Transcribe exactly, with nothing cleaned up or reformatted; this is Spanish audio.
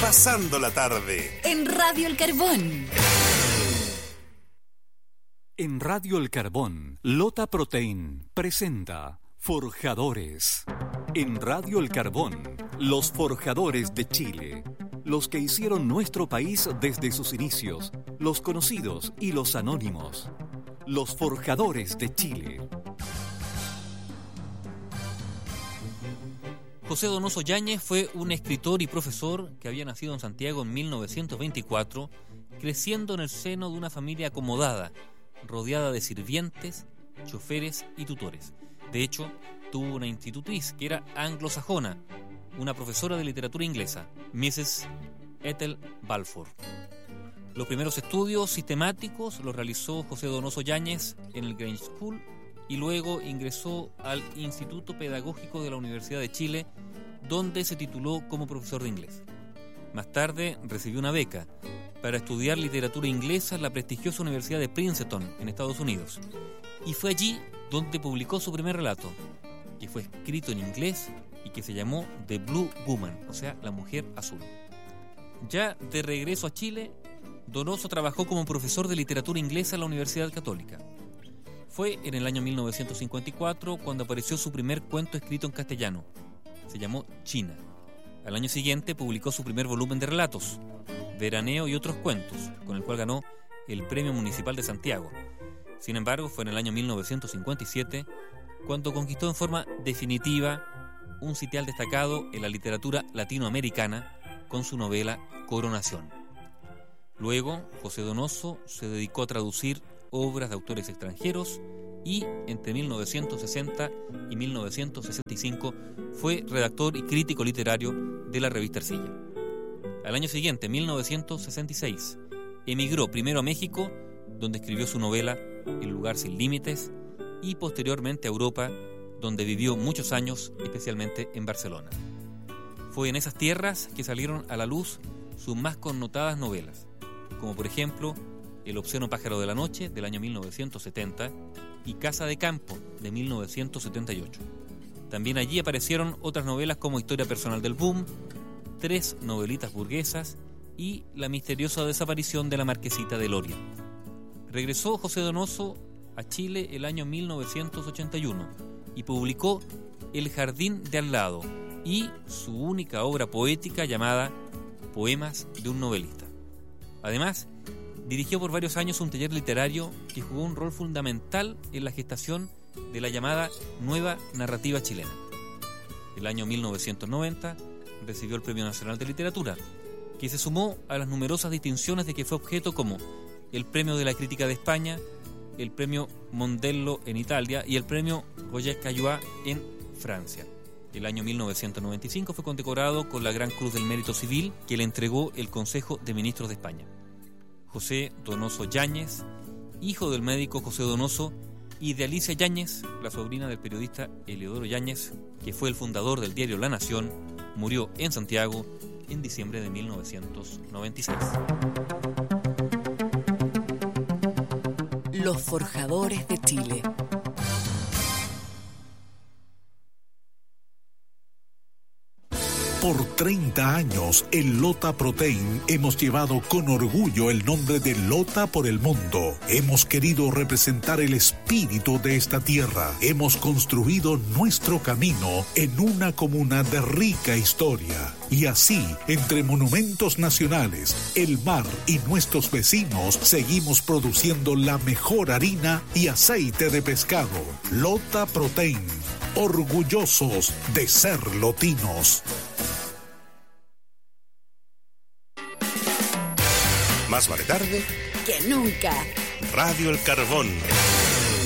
pasando la tarde. En Radio El Carbón. En Radio El Carbón, Lota Protein presenta Forjadores. En Radio El Carbón, los forjadores de Chile. Los que hicieron nuestro país desde sus inicios, los conocidos y los anónimos. Los forjadores de Chile. José Donoso Yáñez fue un escritor y profesor que había nacido en Santiago en mil novecientos veinticuatro, creciendo en el seno de una familia acomodada, rodeada de sirvientes, choferes y tutores. De hecho, tuvo una institutriz que era anglosajona, una profesora de literatura inglesa, missus Ethel Balfour. Los primeros estudios sistemáticos los realizó José Donoso Yáñez en el Grange School y luego ingresó al Instituto Pedagógico de la Universidad de Chile, donde se tituló como profesor de inglés. Más tarde recibió una beca para estudiar literatura inglesa en la prestigiosa Universidad de Princeton, en Estados Unidos. Y fue allí donde publicó su primer relato, que fue escrito en inglés y que se llamó The Blue Woman, o sea, la mujer azul. Ya de regreso a Chile, Donoso trabajó como profesor de literatura inglesa en la Universidad Católica. Fue en el año mil novecientos cincuenta y cuatro cuando apareció su primer cuento escrito en castellano. Se llamó China. Al año siguiente publicó su primer volumen de relatos, Veraneo y otros cuentos, con el cual ganó el Premio Municipal de Santiago. Sin embargo, fue en el año mil novecientos cincuenta y siete cuando conquistó en forma definitiva un sitial destacado en la literatura latinoamericana con su novela Coronación. Luego, José Donoso se dedicó a traducir obras de autores extranjeros y entre mil novecientos sesenta y mil novecientos sesenta y cinco fue redactor y crítico literario de la revista Arcilla. Al año siguiente, mil novecientos sesenta y seis, emigró primero a México, donde escribió su novela El lugar sin límites, y posteriormente a Europa, donde vivió muchos años, especialmente en Barcelona. Fue en esas tierras que salieron a la luz sus más connotadas novelas, como por ejemplo El obsceno pájaro de la noche, del año mil novecientos setenta, y Casa de campo, de mil novecientos setenta y ocho. También allí aparecieron otras novelas como Historia personal del boom, Tres novelitas burguesas y La misteriosa desaparición de la marquesita de Loria. Regresó José Donoso a Chile el año mil novecientos ochenta y uno y publicó El jardín de al lado y su única obra poética llamada Poemas de un novelista. Además, dirigió por varios años un taller literario que jugó un rol fundamental en la gestación de la llamada Nueva Narrativa Chilena. El año mil novecientos noventa recibió el Premio Nacional de Literatura, que se sumó a las numerosas distinciones de que fue objeto, como el Premio de la Crítica de España, el Premio Mondello en Italia y el Premio Roger Caillois en Francia. El año mil novecientos noventa y cinco fue condecorado con la Gran Cruz del Mérito Civil que le entregó el Consejo de Ministros de España. José Donoso Yáñez, hijo del médico José Donoso y de Alicia Yáñez, la sobrina del periodista Eleodoro Yáñez, que fue el fundador del diario La Nación, murió en Santiago en diciembre de mil novecientos noventa y seis. Los forjadores de Chile. Por treinta años, en Lota Protein hemos llevado con orgullo el nombre de Lota por el mundo. Hemos querido representar el espíritu de esta tierra. Hemos construido nuestro camino en una comuna de rica historia. Y así, entre monumentos nacionales, el mar y nuestros vecinos, seguimos produciendo la mejor harina y aceite de pescado. Lota Protein, orgullosos de ser lotinos. Más vale tarde que nunca. Radio El Carbón.